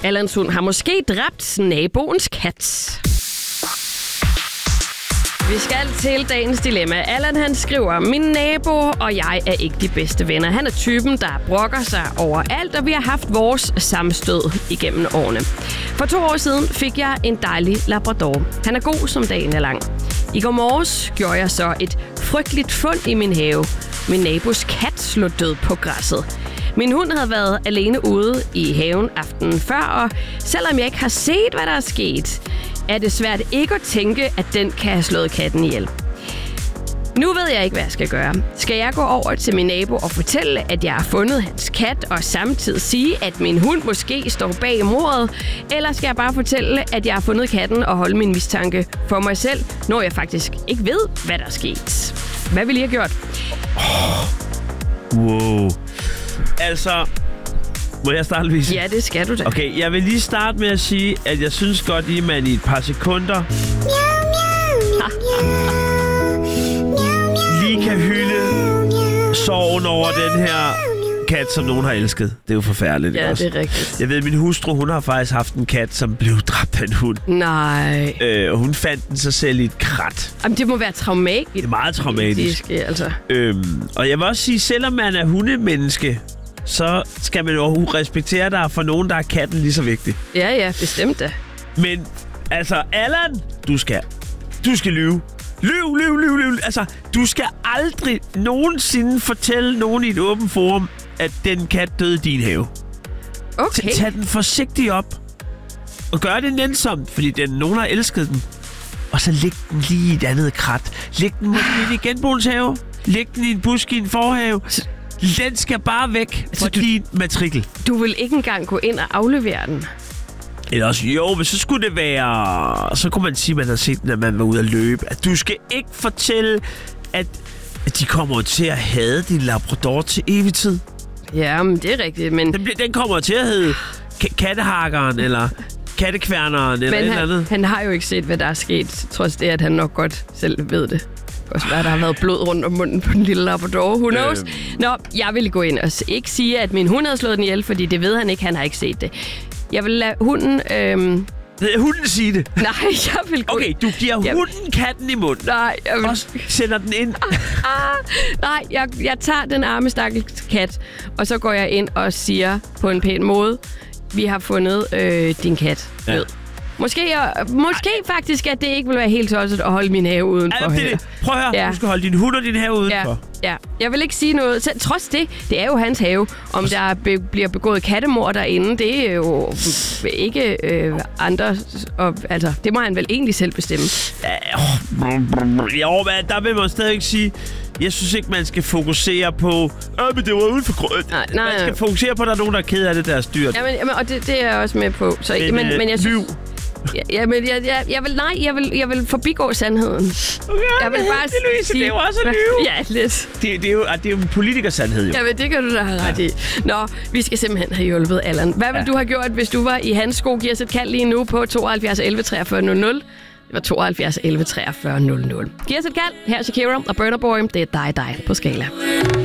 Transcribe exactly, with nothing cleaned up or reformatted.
Allans hund har måske dræbt naboens kat. Vi skal til dagens dilemma. Allan han skriver, min nabo og jeg er ikke de bedste venner. Han er typen, der brokker sig over alt, og vi har haft vores sammenstød igennem årene. For to år siden fik jeg en dejlig labrador. Han er god, som dagen er lang. I går morges gjorde jeg så et frygteligt fund i min have. Min nabos kat slog død på græsset. Min hund havde været alene ude i haven aftenen før, og selvom jeg ikke har set, hvad der er sket, er det svært ikke at tænke, at den kan have slået katten ihjel. Nu ved jeg ikke, hvad jeg skal gøre. Skal jeg gå over til min nabo og fortælle, at jeg har fundet hans kat, og samtidig sige, at min hund måske står bag mordet? Eller skal jeg bare fortælle, at jeg har fundet katten og holde min mistanke for mig selv, når jeg faktisk ikke ved, hvad der er sket? Hvad ville I have gjort? Oh. Wow. Altså... Må jeg starte, Louise? Ja, det skal du da. Okay, jeg vil lige starte med at sige, at jeg synes godt, at man i et par sekunder lige kan hylde sorgen over den her kat, som nogen har elsket. Det er jo forfærdeligt, Ja, også? det er rigtigt. Jeg ved, min hustru, hun har faktisk haft en kat, som blev dræbt af en hund. Nej. Øh, og hun fandt den sig selv i et krat. Jamen, det må være traumatisk. Det er meget traumatisk. Det er, altså. Øhm, og jeg vil også sige, selvom man er hundemenneske, så skal man jo respektere dig for nogen, der er katten lige så vigtig. Ja, ja, bestemt da. Men, altså, Allan, du skal, du skal lyve. Lyv, lyv, lyv, lyv. Altså, du skal aldrig nogensinde fortælle nogen i et åbent forum, at den kat døde i din have. Okay. Tag den forsigtigt op. Og gør det nænsomt, fordi den, nogen har elsket den. Og så læg den lige i et andet krat. Læg den måske i en genbrugshave. Læg den i en busk i en forhave. Den skal bare væk fra du, din matrikel. Du vil ikke engang gå ind og aflevere den? Eller også, jo, men så skulle det være... Så kunne man sige, at man har set den, at man var ude at løbe. At du skal ikke fortælle, at, at de kommer til at hade din labrador til evig tid. Ja, men det er rigtigt, men... Den, den kommer til at hedde k- kattehakkeren, eller kattekværneren, eller men et han, eller andet. han har jo ikke set, hvad der er sket, trods det, at han nok godt selv ved det. Også være, der har været blod rundt om munden på den lille labrador. Who knows? Øhm. Nå, jeg vil gå ind og ikke sige, at min hund havde slået den ihjel, fordi det ved han ikke. Han har ikke set det. Jeg vil lade hunden... Øhm... Lad hunden sige det? Nej, jeg vil gå... Okay, du giver jeg... hunden katten i munden. Nej, jeg vil... Og sætter den ind. Ah, ah, nej, jeg, jeg tager den arme stakkels kat, og så går jeg ind og siger på en pæn måde, vi har fundet øh, din kat død. Ja. Måske, jeg, måske faktisk, at det ikke vil være helt tosset at holde min have udenfor. Ja, det, det. Prøv at høre, ja. Du skal holde din hund og din have udenfor. Ja, ja. Jeg vil ikke sige noget. Så, trods det, det er jo hans have. Om der be, bliver begået kattemord derinde, det er jo ikke øh, andre... Og, altså, det må han vel egentlig selv bestemme. Jo, men der vil man stadig sige... Jeg synes ikke, man skal fokusere på... Øh, men det var uden for grøn. Nej, nej, man skal nej. fokusere på, at der er nogen, der er ked af det, deres dyr. Jamen, jamen, og det, det er jeg også med på. Så, men, men, men jeg synes... Ja, ja, men jeg, jeg, jeg vil, nej, jeg vil, jeg vil forbigå sandheden. Okay, jeg vil bare det, Louise, sige, det er jo også at lyve. Ja, lidt. Det, det, er jo, det er jo en politikersandhed, jo. Ja, men det kan du da have ret ja. i. Nå, vi skal simpelthen have hjulpet Allan. Hvad ville ja. du have gjort, hvis du var i hans sko? Giv os et kald lige nu på tooghalvfjerds elleve treogfyrre nul nul. Det var tooghalvfjerds elleve treogfyrre nul nul. Giv os et kald. Her er Shakira og Burna Boy. Det er dig, dig på Skala.